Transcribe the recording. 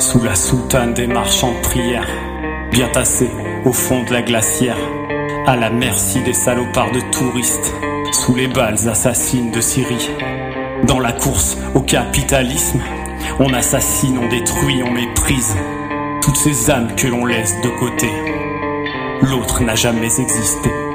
Sous la soutane des marchands de prière, bien tassés au fond de la glacière, à la merci des salopards de touristes, sous les balles assassines de Syrie. Dans la course au capitalisme, on assassine, on détruit, on méprise toutes ces âmes que l'on laisse de côté. L'autre n'a jamais existé.